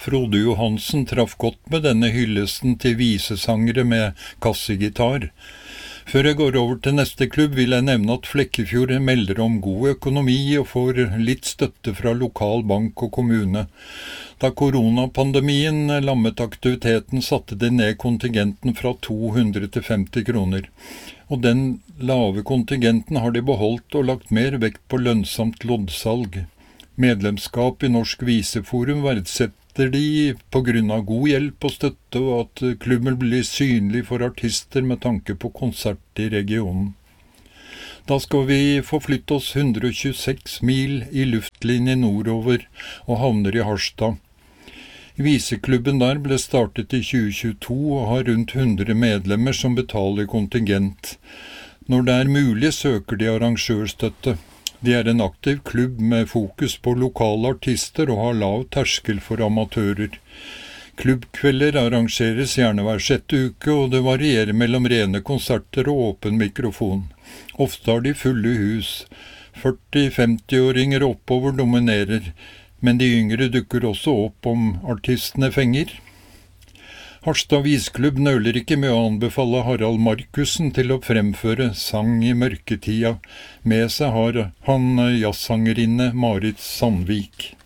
Frode Johansen traff godt med denne hyllesten til visesangere med kassegitar. Før jeg går over til neste klubb, vil jeg nevne at Flekkefjord melder om god økonomi og får litt støtte fra lokal bank og kommune. Da koronapandemien lammet aktiviteten, satte de ned kontingenten fra 200 til 50 kroner. Og den lave kontingenten har de beholdt og lagt mer vekt på lønnsomt loddsalg. Medlemskap i Norsk Viseforum verdsetter de på grunn av god hjelp og støtte, og at klubben blir synlig for artister med tanke på konsert i regionen. Da skal vi forflytte oss 126 mil i luftlinje nordover og havner i Harstad. Viseklubben der ble startet i 2022 og har rundt 100 medlemmer som betaler kontingent. Når det er mulig, søker de arrangørstøtte. De er en aktiv klubb med fokus på lokale artister og har lav terskel for amatører. Klubbkvelder arrangeres gjerne hver 6. uke, og det varierer mellom rene konserter og åpen mikrofon. Ofte har de fulle hus. 40-50-åringer oppover dominerer, men de yngre dukker også opp om artistene fenger. Harstad Visklubb nøler ikke med å anbefale Harald Markussen til å fremføre Sang i mørketida. Med seg har han jazzsangerinne Marit Sandvik.